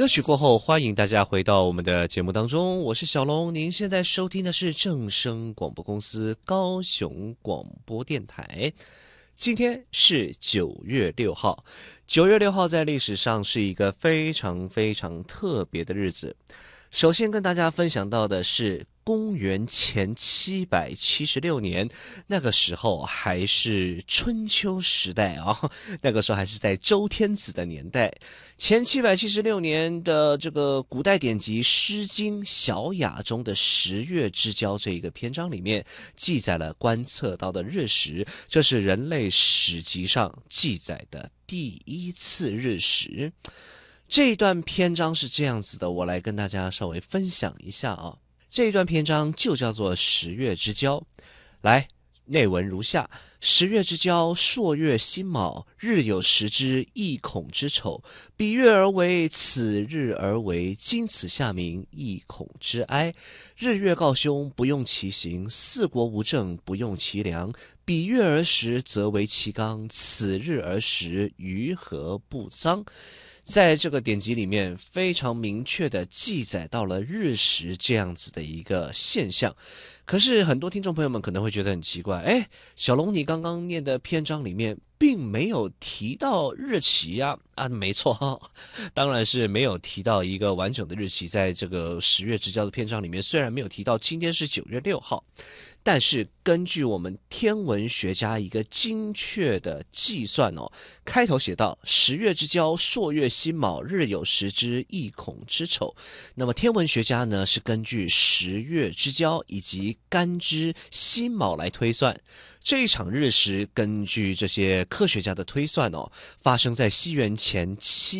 歌曲过后，欢迎大家回到我们的节目当中，我是小龙。您现在收听的是正声广播公司高雄广播电台。今天是9月6号，9月6号在历史上是一个非常非常特别的日子。首先跟大家分享到的是公元前776年，那个时候还是春秋时代那个时候还是在周天子的年代。前776年的这个古代典籍《诗经·小雅》中的十月之交这一个篇章里面，记载了观测到的日食，这是人类史籍上记载的第一次日食。这一段篇章是这样子的，我来跟大家稍微分享一下啊。这一段篇章就叫做十月之交。来，内文如下：十月之交，朔月辛卯，日有食之，亦恐之丑。比月而为，此日而为，今此夏民，亦恐之哀。日月告凶，不用其行；四国无政，不用其良。比月而食，则为其纲；此日而食，于何不臧？在这个典籍里面非常明确的记载到了日食这样子的一个现象。可是很多听众朋友们可能会觉得很奇怪，小龙你刚刚念的篇章里面并没有提到日期没错当然是没有提到一个完整的日期。在这个十月之交的篇章里面，虽然没有提到今天是9月6号，但是根据我们天文学家一个精确的计算开头写到十月之交，朔月辛卯，日有食之，亦恐之丑。那么天文学家呢是根据十月之交以及干支辛卯来推算。这一场日食根据这些科学家的推算发生在西元前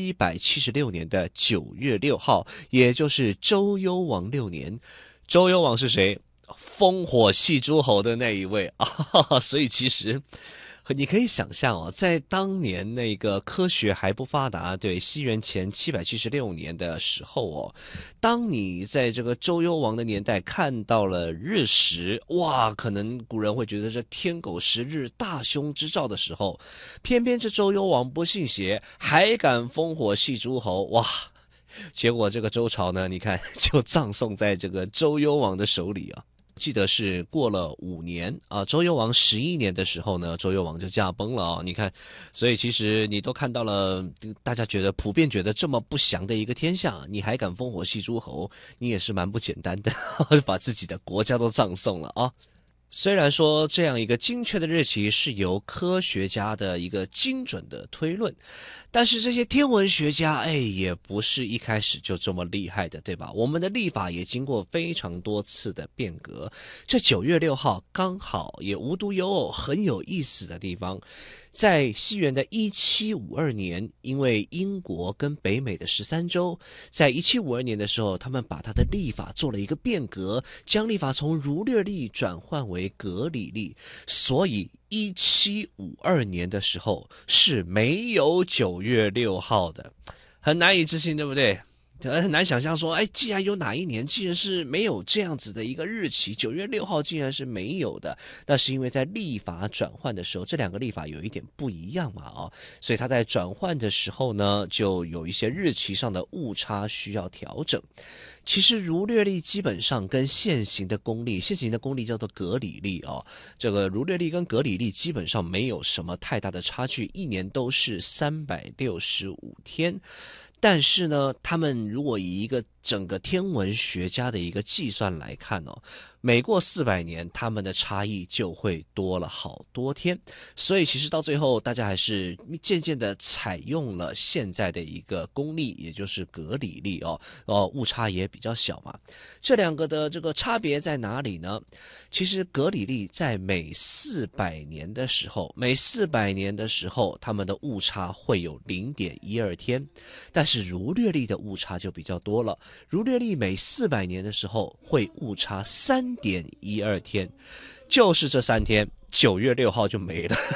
776年的9月6号，也就是周幽王6年。周幽王是谁？烽火戏诸侯的那一位所以其实你可以想象在当年那个科学还不发达，对，西元前776年的时候当你在这个周幽王的年代看到了日食，哇，可能古人会觉得这天狗食日，大凶之兆的时候，偏偏这周幽王不信邪，还敢烽火戏诸侯，哇！结果这个周朝呢，你看就葬送在这个周幽王的手里记得是过了5年周幽王11年的时候呢，周幽王就驾崩了你看，所以其实你都看到了，大家普遍觉得这么不祥的一个天象，你还敢烽火戏诸侯，你也是蛮不简单的把自己的国家都葬送了虽然说这样一个精确的日期是由科学家的一个精准的推论，但是这些天文学家也不是一开始就这么厉害的，对吧？我们的历法也经过非常多次的变革，这9月6号刚好也无独有偶，很有意思的地方。在西元的1752年，因为英国跟北美的13州在1752年的时候，他们把他的历法做了一个变革，将历法从儒略历转换为格里历，所以1752年的时候是没有9月6号的。很难以置信，对不对？很难想象说，既然有哪一年竟然是没有这样子的一个日期，9月6号竟然是没有的，那是因为在历法转换的时候，这两个历法有一点不一样嘛所以它在转换的时候呢，就有一些日期上的误差需要调整。其实儒略历基本上跟现行的公历叫做格里历这个儒略历跟格里历基本上没有什么太大的差距，一年都是365天。但是呢，他们如果以一个整个天文学家的一个计算来看每过400年，他们的差异就会多了好多天。所以其实到最后，大家还是渐渐的采用了现在的一个公历，也就是格里历误差也比较小嘛。这两个的这个差别在哪里呢？其实格里历在每400年的时候，他们的误差会有 0.12 天，但是儒略历的误差就比较多了。儒略历每400年的时候会误差 3.12 天，就是这3天9月6号就没了